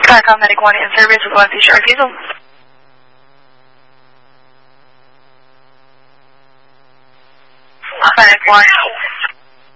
Claricom Medic 1 in service with 1 Fisher refusal. Medic 1